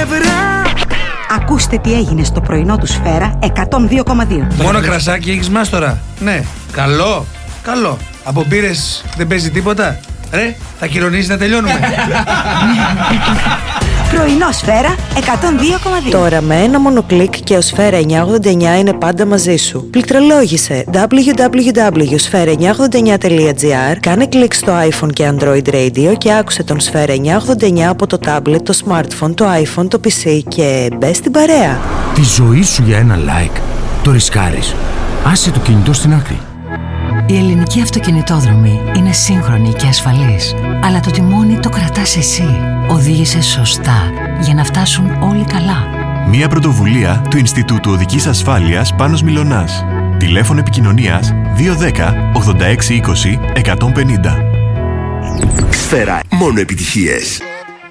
πλευρά. Ακούστε τι έγινε στο πρωινό του Σφαίρα 102,2. Μόνο κρασάκι έχεις μάστορα? Ναι. Καλό, καλό. Από μπύρες δεν παίζει τίποτα? Ρε, θα κυρωνίζεις να τελειώνουμε. Πρωινό Σφαίρα 102,2. Τώρα με ένα μόνο κλικ και ο Σφαίρα 989 είναι πάντα μαζί σου. Πληκτρολόγησε www.sfera989.gr, κάνε κλικ στο iPhone και Android Radio και άκουσε τον Σφαίρα 989 από το tablet, το smartphone, το iPhone, το PC και μπες στην παρέα. Τη ζωή σου για ένα like το ρισκάρεις. Άσε το κινητό στην άκρη. Η ελληνική αυτοκινητόδρομη είναι σύγχρονη και ασφαλής, αλλά το τιμόνι το κρατάς εσύ. Οδήγησε σωστά για να φτάσουν όλοι καλά. Μια πρωτοβουλία του Ινστιτούτου Οδικής Ασφάλειας Πάνος Μιλωνάς. Τηλέφωνο επικοινωνίας 210 86 20 150. Σφαίρα, μόνο επιτυχίες.